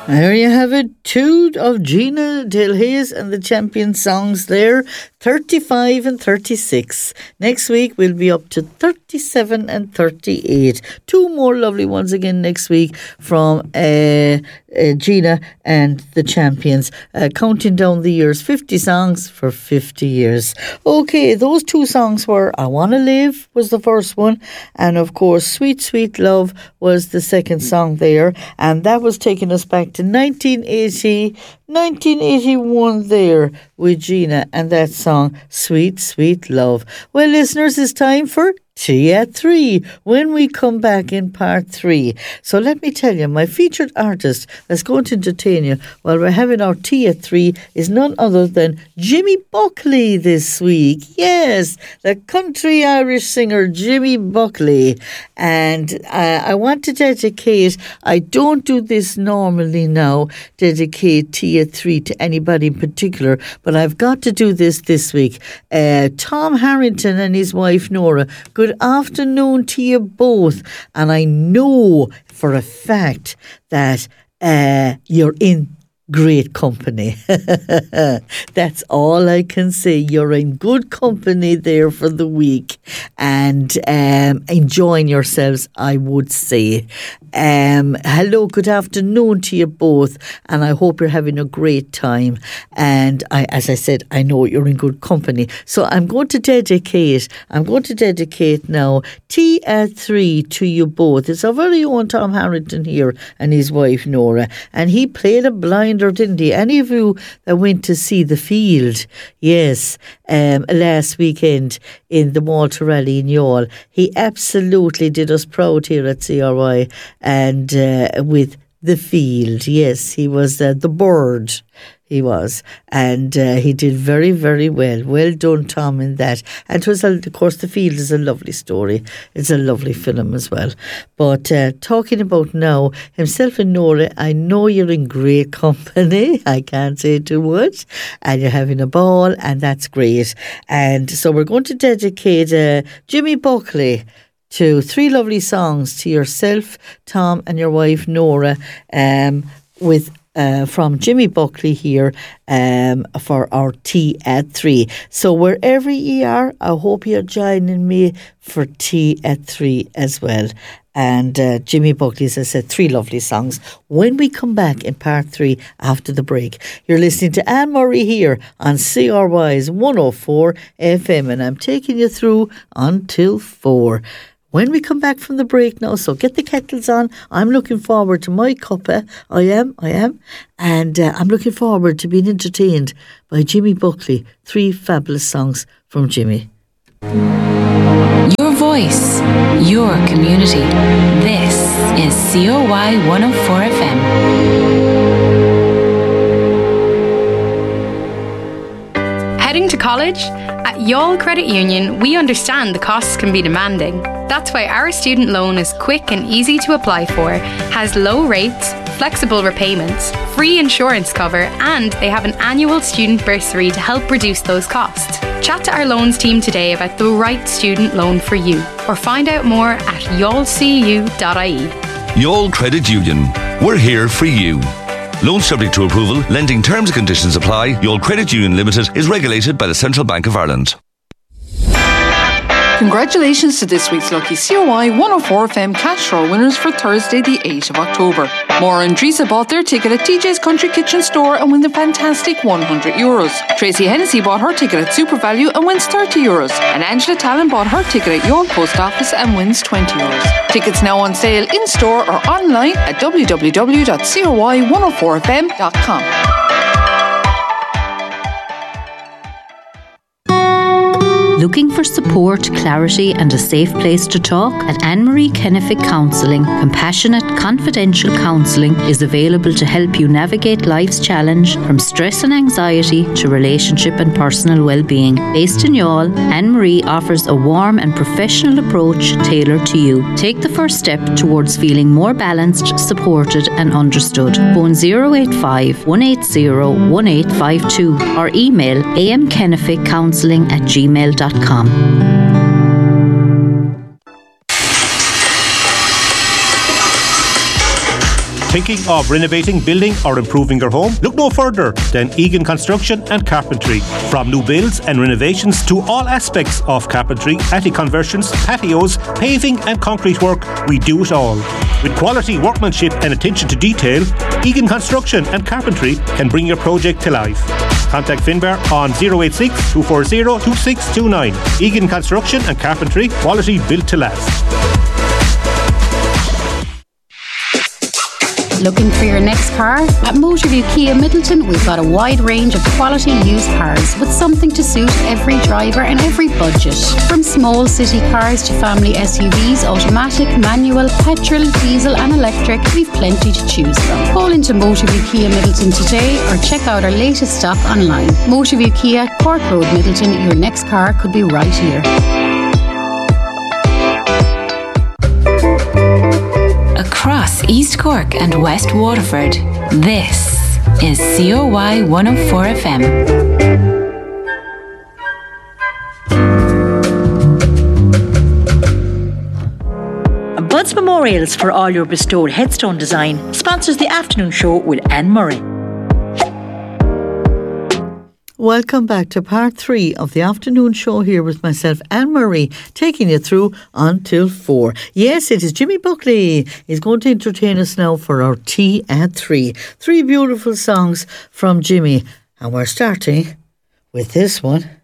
There you have it, two of Gina Delhaize and the Champion songs there, 35 and 36. Next week we'll be up to 37 and 38. Two more lovely ones again next week from Gina and the Champions, counting down the years, 50 songs for 50 years. Okay, those two songs were I Wanna Live was the first one, and of course Sweet Sweet Love was the second song there, and that was taking us back to 1981 there with Gina and that song Sweet Sweet Love. Well, listeners, it's time for Tea at 3 when we come back in part 3. So let me tell you, my featured artist that's going to entertain you while we're having our tea at 3 is none other than Jimmy Buckley this week. Yes, the country Irish singer Jimmy Buckley. And I want to dedicate, I don't do this normally now, dedicate tea at 3 to anybody in particular, but I've got to do this week. Tom Harrington and his wife Nora, good afternoon to you both. And I know for a fact that you're in great company. That's all I can say. You're in good company there for the week and enjoying yourselves, I would say. Hello, good afternoon to you both, and I hope you're having a great time. And as I said, I know you're in good company. So I'm going to dedicate now Tea at 3 to you both. It's our very own Tom Harrington here and his wife Nora, and he played a blinder, didn't he? Any of you that went to see The Field, yes, last weekend in the Malta Rally in Youghal, he absolutely did us proud here at CRY. And with The Field, yes, he was the bird, he was, and he did very, very well. Well done, Tom, in that. And it was, of course, The Field is a lovely story. It's a lovely film as well. But talking about now, himself and Nora, I know you're in great company. I can't say too much. And you're having a ball, and that's great. And so we're going to dedicate Jimmy Buckley to 3 lovely songs to yourself, Tom, and your wife Nora, with from Jimmy Buckley here for our Tea at 3. So wherever you are, I hope you're joining me for Tea at 3 as well. And Jimmy Buckley, as I said, 3 lovely songs. When we come back in part 3 after the break, you're listening to Anne Murray here on CRY's 104 FM, and I'm taking you through until 4. When we come back from the break now, so get the kettles on. I'm looking forward to my cuppa. I am. And I'm looking forward to being entertained by Jimmy Buckley. 3 fabulous songs from Jimmy. Your voice, your community. This is COY 104 FM. Heading to college? At Youghal Credit Union, we understand the costs can be demanding. That's why our student loan is quick and easy to apply for, has low rates, flexible repayments, free insurance cover, and they have an annual student bursary to help reduce those costs. Chat to our loans team today about the right student loan for you, or find out more at youghalcu.ie. Youghal Credit Union. We're here for you. Loan subject to approval, lending terms and conditions apply. Youghal Credit Union Limited is regulated by the Central Bank of Ireland. Congratulations to this week's lucky COY 104 FM cash draw winners for Thursday the 8th of October. Maura and Teresa bought their ticket at TJ's Country Kitchen store and win the fantastic €100. Tracy Hennessy bought her ticket at SuperValue and wins €30. And Angela Talon bought her ticket at Youghal Post Office and wins €20. Tickets now on sale in store or online at www.coy104fm.com. Looking for support, clarity and a safe place to talk? At Anne-Marie Kennefic Counselling, compassionate, confidential counselling is available to help you navigate life's challenge from stress and anxiety to relationship and personal well-being. Based in Youghal, Anne-Marie offers a warm and professional approach tailored to you. Take the first step towards feeling more balanced, supported and understood. Phone 085 180 1852 or email amkenneficcounselling@gmail.com. Thinking of renovating, building or improving your home? Look no further than Egan Construction and Carpentry. From new builds and renovations to all aspects of carpentry, attic conversions, patios, paving and concrete work, we do it all. With quality workmanship and attention to detail, Egan Construction and Carpentry can bring your project to life. Contact Finbar on 086 240 2629. Egan Construction and Carpentry, quality built to last. Looking for your next car? At Motorview Kia Middleton, we've got a wide range of quality used cars with something to suit every driver and every budget. From small city cars to family SUVs, automatic, manual, petrol, diesel and electric, we've plenty to choose from. Call into Motorview Kia Middleton today or check out our latest stock online. Motorview Kia, Cork Road, Middleton, your next car could be right here. Across East Cork and West Waterford, this is COY 104 FM. Bud's Memorials for all your bestowed headstone design sponsors the afternoon show with Anne Murray. Welcome back to part 3 of the afternoon show here with myself, Anne Murray, taking you through until 4. Yes, it is Jimmy Buckley. He's going to entertain us now for our tea at 3. 3 beautiful songs from Jimmy. And we're starting with this one.